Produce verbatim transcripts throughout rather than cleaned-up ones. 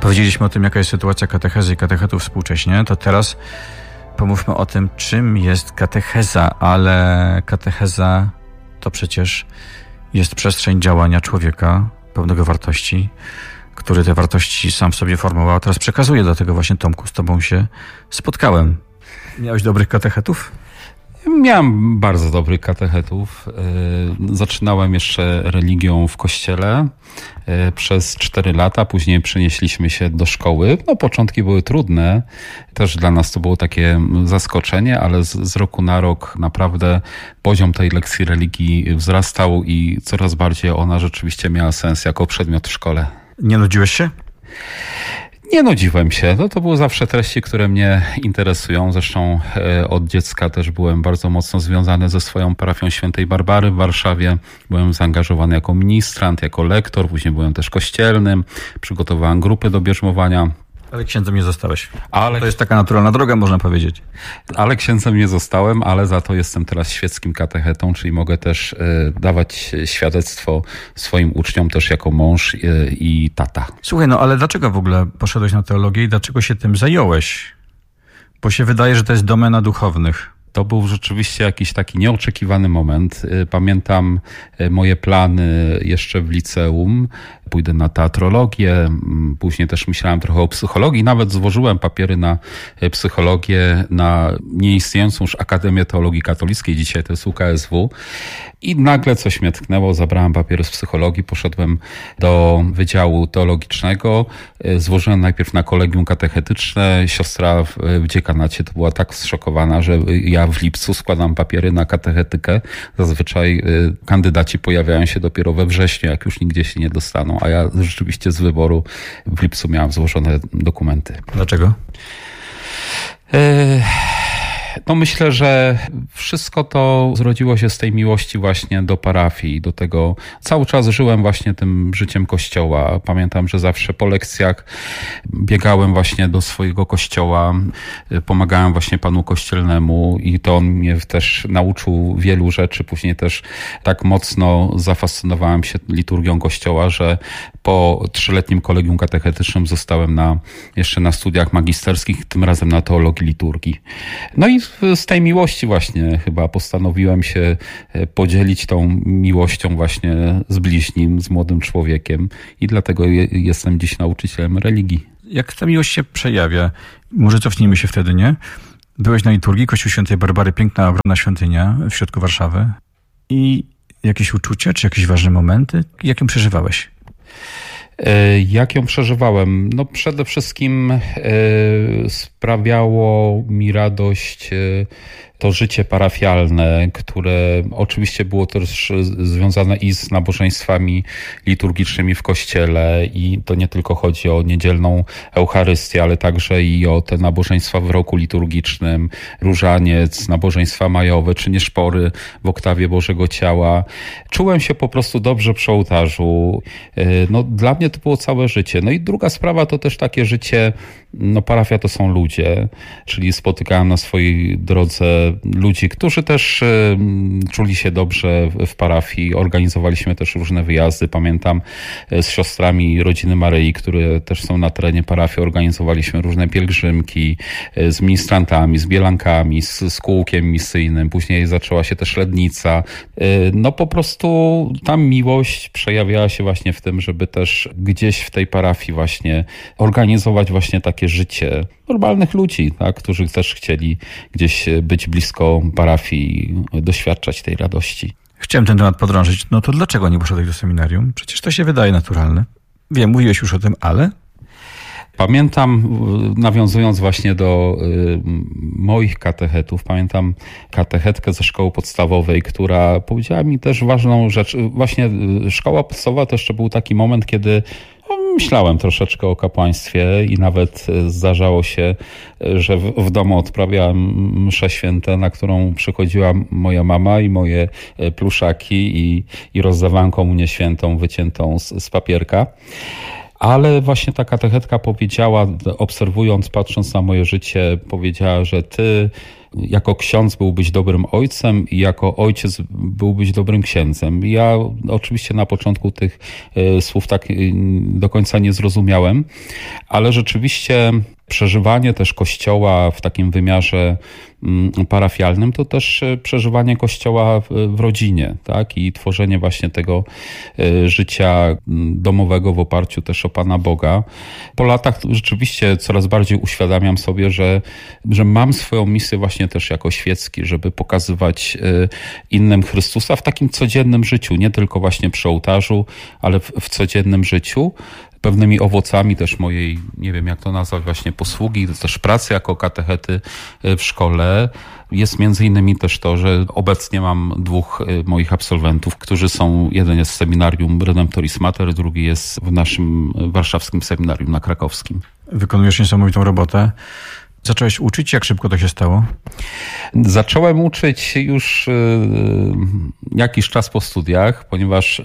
Powiedzieliśmy o tym, jaka jest sytuacja katechezy i katechetów współcześnie, to teraz pomówmy o tym, czym jest katecheza, ale katecheza to przecież jest przestrzeń działania człowieka, pełnego wartości, który te wartości sam w sobie formował, a teraz przekazuje. Dlatego właśnie, Tomku, z tobą się spotkałem. Miałeś dobrych katechetów? Miałem bardzo dobrych katechetów. Zaczynałem jeszcze religią w kościele przez cztery lata, później przenieśliśmy się do szkoły. No, początki były trudne, też dla nas to było takie zaskoczenie, ale z, z roku na rok naprawdę poziom tej lekcji religii wzrastał i coraz bardziej ona rzeczywiście miała sens jako przedmiot w szkole. Nie nudziłeś się? Nie nudziłem się. No to były zawsze treści, które mnie interesują. Zresztą e, od dziecka też byłem bardzo mocno związany ze swoją parafią Świętej Barbary w Warszawie. Byłem zaangażowany jako ministrant, jako lektor, później byłem też kościelnym. Przygotowałem grupy do bierzmowania. Ale księdzem nie zostałeś. Ale... To jest taka naturalna droga, można powiedzieć. Ale księdzem nie zostałem, ale za to jestem teraz świeckim katechetą, czyli mogę też y, dawać świadectwo swoim uczniom też jako mąż y, i tata. Słuchaj, no ale dlaczego w ogóle poszedłeś na teologię i dlaczego się tym zająłeś? Bo się wydaje, że to jest domena duchownych. To był rzeczywiście jakiś taki nieoczekiwany moment. Pamiętam moje plany jeszcze w liceum. Pójdę na teatrologię, później też myślałem trochę o psychologii. Nawet złożyłem papiery na psychologię na nieistniejącą już Akademię Teologii Katolickiej. Dzisiaj to jest U K S W. I nagle coś mnie tknęło, zabrałem papiery z psychologii, poszedłem do Wydziału Teologicznego. Złożyłem najpierw na kolegium katechetyczne. Siostra w, w dziekanacie to była tak zszokowana, że ja w lipcu składam papiery na katechetykę. Zazwyczaj kandydaci pojawiają się dopiero we wrześniu, jak już nigdzie się nie dostaną. A ja rzeczywiście z wyboru w lipcu miałem złożone dokumenty. Dlaczego? E- No myślę, że wszystko to zrodziło się z tej miłości właśnie do parafii, do tego. Cały czas żyłem właśnie tym życiem kościoła. Pamiętam, że zawsze po lekcjach biegałem właśnie do swojego kościoła, pomagałem właśnie panu kościelnemu i to on mnie też nauczył wielu rzeczy. Później też tak mocno zafascynowałem się liturgią kościoła, że po trzyletnim kolegium katechetycznym zostałem na, jeszcze na studiach magisterskich, tym razem na teologii liturgii. No i z tej miłości właśnie chyba postanowiłem się podzielić tą miłością właśnie z bliźnim, z młodym człowiekiem i dlatego je, jestem dziś nauczycielem religii. Jak ta miłość się przejawia? Może cofnijmy się wtedy, nie? Byłeś na liturgii, Kościół Świętej Barbary, piękna, ogromna świątynia w środku Warszawy. I jakieś uczucia, czy jakieś ważne momenty? Jak ją przeżywałeś? Jak ją przeżywałem? No przede wszystkim sprawiało mi radość to życie parafialne, które oczywiście było też związane i z nabożeństwami liturgicznymi w kościele i to nie tylko chodzi o niedzielną Eucharystię, ale także i o te nabożeństwa w roku liturgicznym, różaniec, nabożeństwa majowe czy nieszpory w oktawie Bożego Ciała. Czułem się po prostu dobrze przy ołtarzu. No, dla mnie to było całe życie. No i druga sprawa to też takie życie, no parafia to są ludzie, czyli spotykałem na swojej drodze ludzi, którzy też y, czuli się dobrze w parafii. Organizowaliśmy też różne wyjazdy. Pamiętam z siostrami Rodziny Maryi, które też są na terenie parafii, organizowaliśmy różne pielgrzymki z ministrantami, z bielankami, z, z kółkiem misyjnym. Później zaczęła się też Lednica. Y, no po prostu ta miłość przejawiała się właśnie w tym, żeby też gdzieś w tej parafii właśnie organizować właśnie takie życie normalnych ludzi, tak, którzy też chcieli gdzieś być blisko parafii, doświadczać tej radości. Chciałem ten temat podrążyć. No to dlaczego nie poszedłeś do seminarium? Przecież to się wydaje naturalne. Wiem, mówiłeś już o tym, ale... Pamiętam, nawiązując właśnie do y, moich katechetów, pamiętam katechetkę ze szkoły podstawowej, która powiedziała mi też ważną rzecz. Właśnie szkoła podstawowa to jeszcze był taki moment, kiedy myślałem troszeczkę o kapłaństwie i nawet zdarzało się, że w, w domu odprawiałem mszę święte, na którą przychodziła moja mama i moje pluszaki i, i rozdawałem komunię świętą wyciętą z, z papierka. Ale właśnie ta katechetka powiedziała, obserwując, patrząc na moje życie, powiedziała, że ty jako ksiądz byłbyś dobrym ojcem i jako ojciec byłbyś dobrym księdzem. Ja oczywiście na początku tych słów tak do końca nie zrozumiałem, ale rzeczywiście przeżywanie też Kościoła w takim wymiarze parafialnym to też przeżywanie Kościoła w rodzinie, tak? I tworzenie właśnie tego życia domowego w oparciu też o Pana Boga. Po latach rzeczywiście coraz bardziej uświadamiam sobie, że, że mam swoją misję właśnie też jako świecki, żeby pokazywać innym Chrystusa w takim codziennym życiu, nie tylko właśnie przy ołtarzu, ale w, w codziennym życiu. Pewnymi owocami też mojej, nie wiem jak to nazwać, właśnie posługi, też pracy jako katechety w szkole jest między innymi też to, że obecnie mam dwóch moich absolwentów, którzy są, jeden jest w seminarium Redemptoris Mater, drugi jest w naszym warszawskim seminarium na Krakowskim. Wykonujesz niesamowitą robotę. Zacząłeś uczyć? Jak szybko to się stało? Zacząłem uczyć już jakiś czas po studiach, ponieważ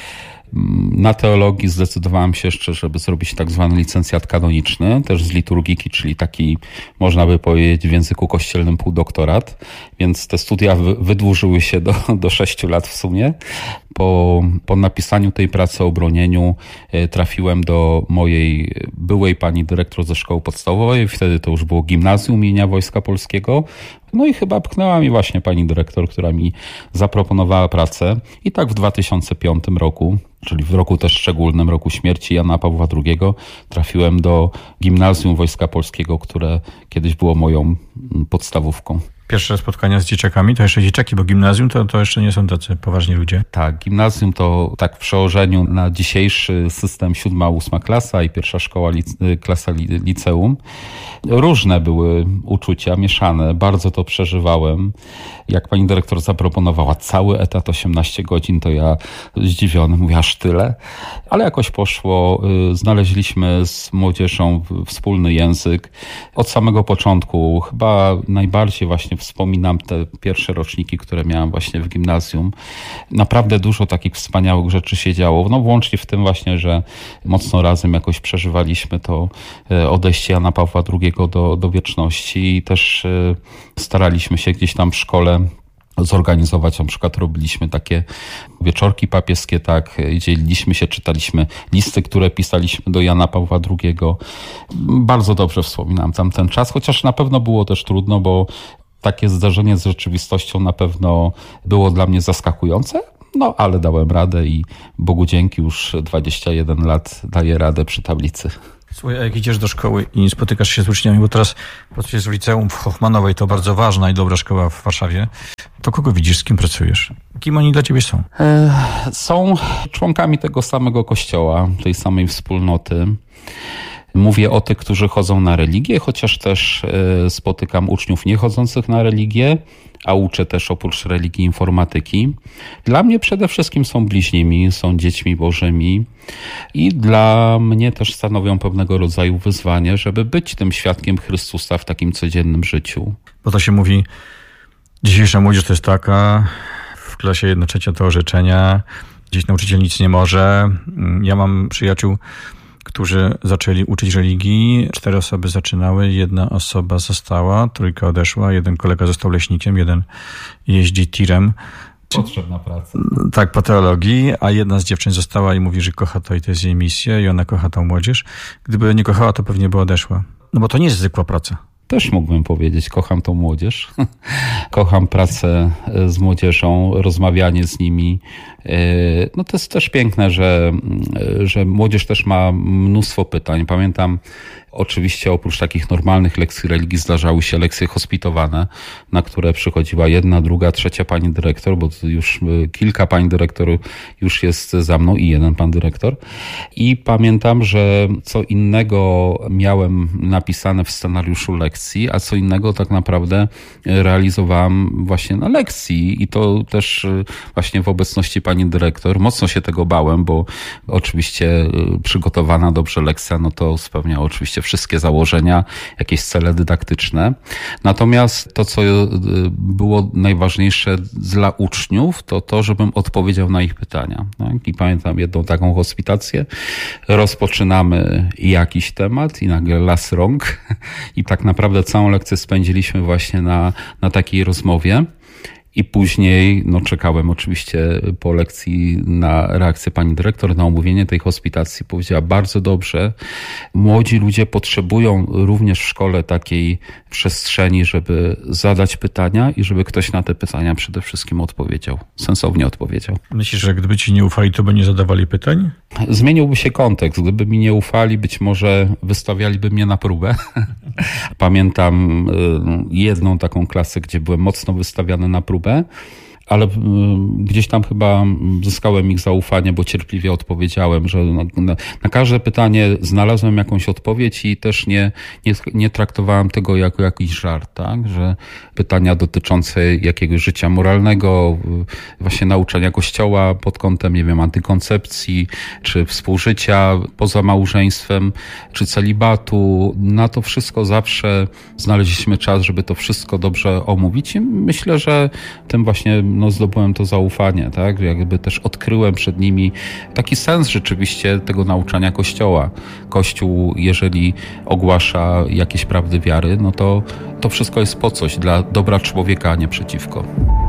na teologii zdecydowałem się jeszcze, żeby zrobić tak zwany licencjat kanoniczny, też z liturgiki, czyli taki, można by powiedzieć w języku kościelnym półdoktorat, więc te studia wydłużyły się do, do sześciu lat w sumie. Po, po napisaniu tej pracy o bronieniu trafiłem do mojej byłej pani dyrektor ze szkoły podstawowej, wtedy to już było gimnazjum imienia Wojska Polskiego. No i chyba pchnęła mi właśnie pani dyrektor, która mi zaproponowała pracę. I tak w dwa tysiące piątym roku, czyli w roku też szczególnym, roku śmierci Jana Pawła drugiego, trafiłem do gimnazjum Wojska Polskiego, które kiedyś było moją podstawówką. Pierwsze spotkania z dzieciakami, to jeszcze dzieciaki, bo gimnazjum to, to jeszcze nie są tacy poważni ludzie. Tak, gimnazjum to tak w przełożeniu na dzisiejszy system siódma, ósma klasa i pierwsza szkoła, klasa liceum. Różne były uczucia, mieszane, bardzo to przeżywałem. Jak pani dyrektor zaproponowała cały etat osiemnaście godzin, to ja zdziwiony, mówię, aż tyle. Ale jakoś poszło, znaleźliśmy z młodzieżą wspólny język. Od samego początku chyba najbardziej właśnie wspominam te pierwsze roczniki, które miałem właśnie w gimnazjum. Naprawdę dużo takich wspaniałych rzeczy się działo. No włącznie w tym właśnie, że mocno razem jakoś przeżywaliśmy to odejście Jana Pawła drugiego do, do wieczności i też staraliśmy się gdzieś tam w szkole zorganizować, na przykład robiliśmy takie wieczorki papieskie, tak, dzieliliśmy się, czytaliśmy listy, które pisaliśmy do Jana Pawła drugiego. Bardzo dobrze wspominam tamten czas, chociaż na pewno było też trudno, bo takie zdarzenie z rzeczywistością na pewno było dla mnie zaskakujące, no ale dałem radę i Bogu dzięki już dwadzieścia jeden lat daję radę przy tablicy. Słuchaj, a jak idziesz do szkoły i spotykasz się z uczniami, bo teraz pracujesz w liceum w Hochmanowej, to bardzo ważna i dobra szkoła w Warszawie, to kogo widzisz, z kim pracujesz? Kim oni dla ciebie są? Są członkami tego samego kościoła, tej samej wspólnoty. Mówię o tych, którzy chodzą na religię, chociaż też spotykam uczniów niechodzących na religię, a uczę też oprócz religii informatyki. Dla mnie przede wszystkim są bliźnimi, są dziećmi bożymi i dla mnie też stanowią pewnego rodzaju wyzwanie, żeby być tym świadkiem Chrystusa w takim codziennym życiu. Bo to się mówi, dzisiejsza młodzież to jest taka, w klasie jedna trzecia to orzeczenia, gdzieś nauczyciel nic nie może. Ja mam przyjaciół, którzy zaczęli uczyć religii. Cztery osoby zaczynały, jedna osoba została, trójka odeszła, jeden kolega został leśnikiem, jeden jeździ tirem. Potrzebna praca. Tak, po teologii, a jedna z dziewczyn została i mówi, że kocha to i to jest jej misja i ona kocha tą młodzież. Gdyby nie kochała, to pewnie by odeszła. No bo to nie jest zwykła praca. Też mógłbym powiedzieć, kocham tą młodzież. Kocham pracę z młodzieżą, rozmawianie z nimi. No to jest też piękne, że, że młodzież też ma mnóstwo pytań. Pamiętam, oczywiście oprócz takich normalnych lekcji religii zdarzały się lekcje hospitowane, na które przychodziła jedna, druga, trzecia pani dyrektor, bo już kilka pań dyrektorów już jest za mną i jeden pan dyrektor. I pamiętam, że co innego miałem napisane w scenariuszu lekcji, a co innego tak naprawdę realizowałem właśnie na lekcji i to też właśnie w obecności pani dyrektor. Mocno się tego bałem, bo oczywiście przygotowana dobrze lekcja, no to spełniała oczywiście wszystkie założenia, jakieś cele dydaktyczne. Natomiast to, co było najważniejsze dla uczniów, to to, żebym odpowiedział na ich pytania. Tak? I pamiętam jedną taką hospitację. Rozpoczynamy jakiś temat i nagle las rąk i tak naprawdę całą lekcję spędziliśmy właśnie na, na takiej rozmowie. I później no, czekałem oczywiście po lekcji na reakcję pani dyrektor, na omówienie tej hospitacji. Powiedziała bardzo dobrze. Młodzi ludzie potrzebują również w szkole takiej przestrzeni, żeby zadać pytania i żeby ktoś na te pytania przede wszystkim odpowiedział. Sensownie odpowiedział. Myślisz, że gdyby ci nie ufali, to by nie zadawali pytań? Zmieniłby się kontekst. Gdyby mi nie ufali, być może wystawialiby mnie na próbę. Pamiętam jedną taką klasę, gdzie byłem mocno wystawiany na próbę, ale gdzieś tam chyba zyskałem ich zaufanie, bo cierpliwie odpowiedziałem, że na, na każde pytanie znalazłem jakąś odpowiedź i też nie, nie, nie traktowałem tego jako jakiś żart, tak? Że pytania dotyczące jakiegoś życia moralnego, właśnie nauczania Kościoła pod kątem, nie wiem, antykoncepcji, czy współżycia poza małżeństwem, czy celibatu, na to wszystko zawsze znaleźliśmy czas, żeby to wszystko dobrze omówić i myślę, że tym właśnie no, zdobyłem to zaufanie, tak? Jakby też odkryłem przed nimi taki sens rzeczywiście tego nauczania Kościoła. Kościół, jeżeli ogłasza jakieś prawdy wiary, no to to wszystko jest po coś, dla dobra człowieka, a nie przeciwko.